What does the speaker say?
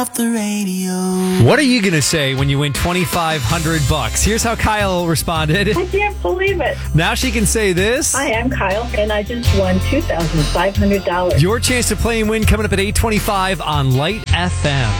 Off the radio. What are you going to say when you win $2,500? Here's how Kyle responded. I can't believe it. Now she can say this. Hi, I'm Kyle, and I just won $2,500. Your chance to play and win coming up at 8:25 on Light FM.